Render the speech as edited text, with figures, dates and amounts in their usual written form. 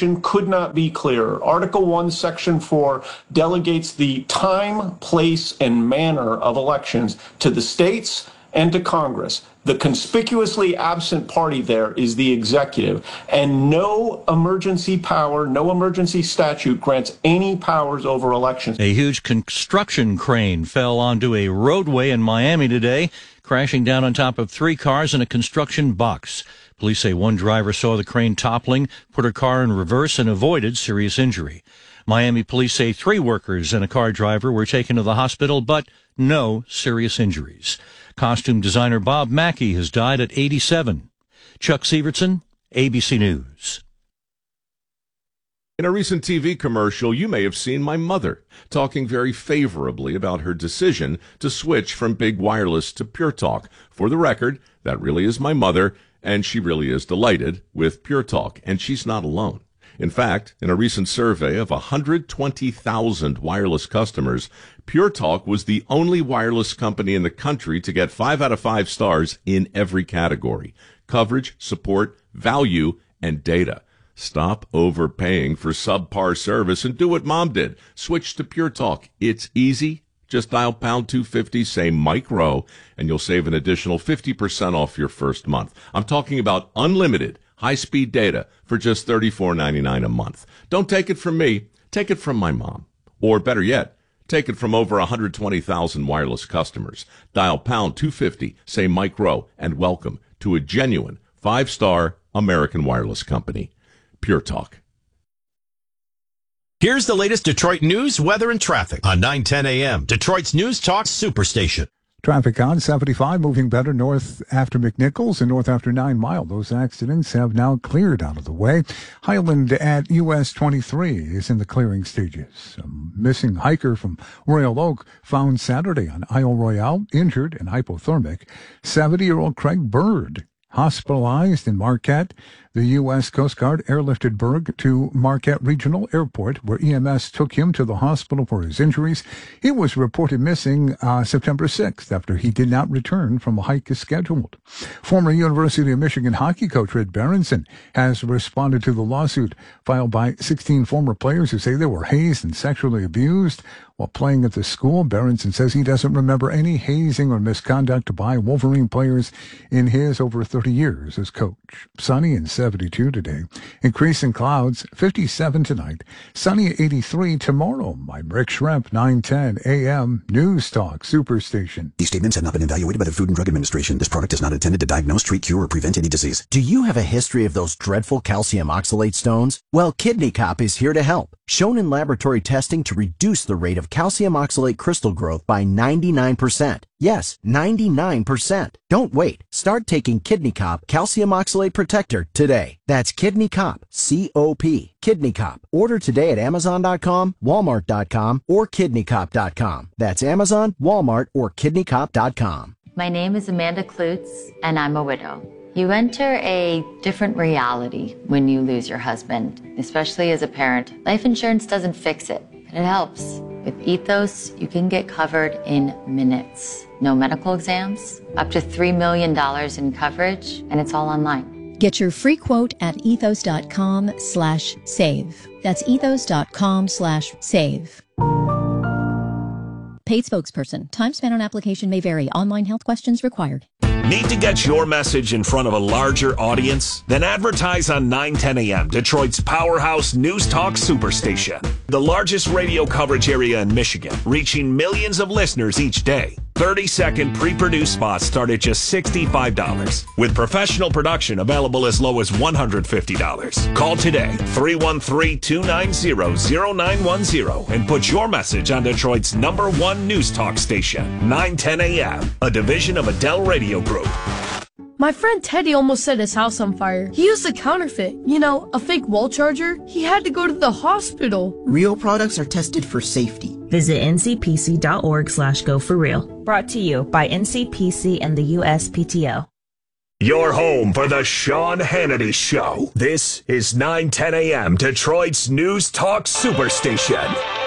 Constitution could not be clearer. Article 1, Section 4 delegates the time, place, and manner of elections to the states and to Congress. The conspicuously absent party there is the executive, and no emergency power, no emergency statute grants any powers over elections. A huge construction crane fell onto a roadway in Miami today, crashing down on top of 3 cars and a construction box. Police say one driver saw the crane toppling, put her car in reverse, and avoided serious injury. Miami police say 3 workers and a car driver were taken to the hospital, but no serious injuries. Costume designer Bob Mackie has died at 87. Chuck Sievertson, ABC News. In a recent TV commercial, you may have seen my mother talking very favorably about her decision to switch from Big Wireless to Pure Talk. For the record, that really is my mother, and she really is delighted with Pure Talk, and she's not alone. In fact, in a recent survey of 120,000 wireless customers, Pure Talk was the only wireless company in the country to get 5 out of 5 stars in every category: coverage, support, value, and data. Stop overpaying for subpar service and do what Mom did. Switch to Pure Talk. It's easy. Just dial pound 250, say Mike Rowe, and you'll save an additional 50% off your first month. I'm talking about unlimited high-speed data for just $34.99 a month. Don't take it from me. Take it from my mom. Or better yet, take it from over 120,000 wireless customers. Dial pound 250, say Mike Rowe, and welcome to a genuine 5-star American wireless company. Pure Talk. Here's the latest Detroit news, weather, and traffic on 9:10 a.m. Detroit's News Talk Superstation. Traffic on 75 moving better north after McNichols and north after 9 Mile. Those accidents have now cleared out of the way. Highland at US 23 is in the clearing stages. A missing hiker from Royal Oak found Saturday on Isle Royale, injured and hypothermic. 70-year-old Craig Bird hospitalized in Marquette. The U.S. Coast Guard airlifted Berg to Marquette Regional Airport, where EMS took him to the hospital for his injuries. He was reported missing September 6th after he did not return from a hike as scheduled. Former University of Michigan hockey coach Red Berenson has responded to the lawsuit filed by 16 former players who say they were hazed and sexually abused while playing at the school. Berenson says he doesn't remember any hazing or misconduct by Wolverine players in his over 30 years as coach. Sunny and 72 today. Increasing clouds, 57 tonight. Sunny at 83 tomorrow. I'm Rick Schremp, 9:10 a.m. News Talk Superstation. These statements have not been evaluated by the Food and Drug Administration. This product is not intended to diagnose, treat, cure, or prevent any disease. Do you have a history of those dreadful calcium oxalate stones? Well, Kidney Cop is here to help. Shown in laboratory testing to reduce the rate of calcium oxalate crystal growth by 99%. Yes, 99%. Don't wait. Start taking Kidney Cop Calcium Oxalate Protector today. That's Kidney Cop, C-O-P, Kidney Cop. Order today at Amazon.com, Walmart.com, or KidneyCop.com. That's Amazon, Walmart, or KidneyCop.com. My name is Amanda Klutz, and I'm a widow. You enter a different reality when you lose your husband, especially as a parent. Life insurance doesn't fix it, but it helps. With Ethos, you can get covered in minutes. No medical exams, up to $3 million in coverage, and it's all online. Get your free quote at ethos.com/save. That's ethos.com/save. Paid spokesperson. Time spent on application may vary. Online health questions required. Need to get your message in front of a larger audience? Then advertise on 9:10 a.m., Detroit's powerhouse News Talk Superstation. The largest radio coverage area in Michigan, reaching millions of listeners each day. 30-second pre-produced spots start at just $65, with professional production available as low as $150. Call today, 313-290-0910, and put your message on Detroit's #1 News Talk station, 9:10 a.m., a division of Adele Radio Group. My friend Teddy almost set his house on fire. He used a counterfeit, a fake wall charger. He had to go to the hospital. Real products are tested for safety. Visit ncpc.org/go4real. Brought to you by NCPC and the USPTO. Your home for the Sean Hannity Show. This is 9:10 a.m. Detroit's News Talk Superstation.